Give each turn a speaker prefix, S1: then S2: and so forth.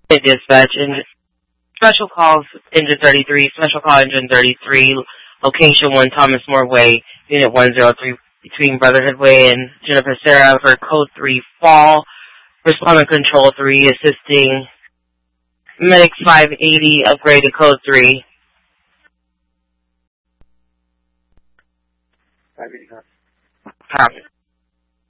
S1: Dispatch, and special calls, Engine 33, special call Engine 33, location 1 Thomas More Way, Unit 103, between Brotherhood Way and Juniper Serra for code 3 fall. Respondent control 3 assisting Medic 580 upgraded code 3. Copy.